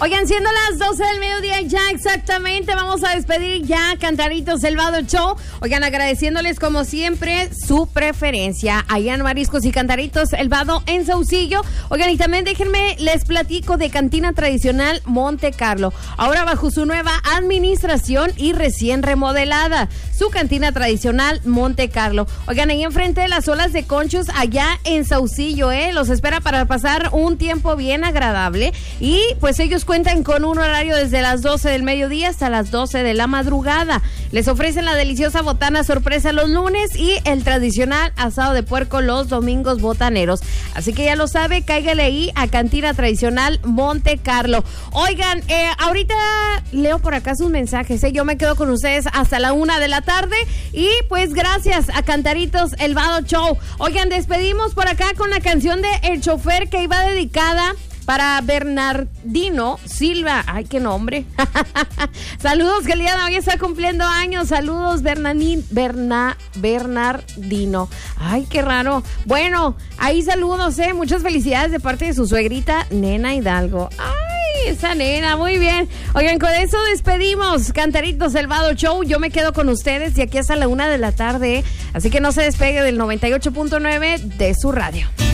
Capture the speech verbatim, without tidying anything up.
Oigan, siendo las doce del mediodía ya exactamente, vamos a despedir ya Cantaritos El Vado Show. Oigan, agradeciéndoles como siempre su preferencia allá en Mariscos y Cantaritos El Vado en Saucillo. Oigan, y también déjenme, les platico de Cantina Tradicional Monte Carlo. Ahora bajo su nueva administración y recién remodelada. Su Cantina Tradicional Monte Carlo. Oigan, ahí enfrente de las olas de Conchos, allá en Saucillo, ¿eh? Los espera para pasar un tiempo bien agradable. Y pues ellos cuentan con un horario desde las doce del mediodía hasta las doce de la madrugada. Les ofrecen la deliciosa botana sorpresa los lunes y el tradicional asado de puerco los domingos botaneros. Así que ya lo sabe, cáigale ahí a Cantina Tradicional Monte Carlo. Oigan, eh, ahorita leo por acá sus mensajes, ¿eh? Yo me quedo con ustedes hasta la una de la tarde y pues gracias a Cantaritos El Vado Show. Oigan, despedimos por acá con la canción de El Chofer que iba dedicada para Bernardino Silva. Ay, qué nombre. Saludos, que el día de hoy está cumpliendo años. Saludos, Bernanín, Berna, Bernardino. Ay, qué raro. Bueno, ahí saludos, eh. Muchas felicidades de parte de su suegrita, Nena Hidalgo. Ay, esa nena, muy bien. Oigan, con eso despedimos Cantaritos El Vado Show. Yo me quedo con ustedes de aquí hasta la una de la tarde. Así que no se despegue del noventa y ocho punto nueve de su radio.